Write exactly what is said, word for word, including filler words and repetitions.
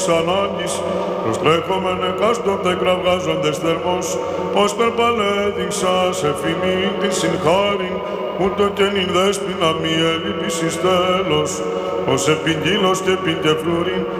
της ανάγκης, προστρέχομεν εκάστοτε κραυγάζοντες θερμός, ως περπαλέδειξα σε φημή την συγχάριν, ούτω και νυν δέσποινα μη έλειπης εις τέλος, ως επιγγύλος και επικεφρούριν,